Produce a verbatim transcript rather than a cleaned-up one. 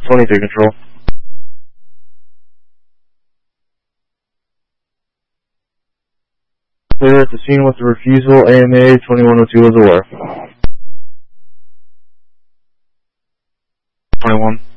twenty-three control. Clear at the scene with the refusal. A M A twenty-one oh two was aware. twenty-one.